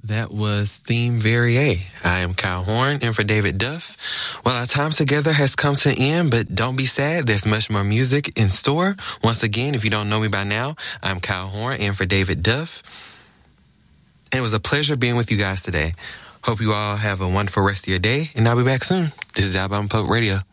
That was Theme Verrier. I am Kyle Horn, and for David Duff. Well, our time together has come to an end, but don't be sad. There's much more music in store. Once again, if you don't know me by now, I'm Kyle Horn, and for David Duff. And it was a pleasure being with you guys today. Hope you all have a wonderful rest of your day, and I'll be back soon. This is Alabama Public Radio.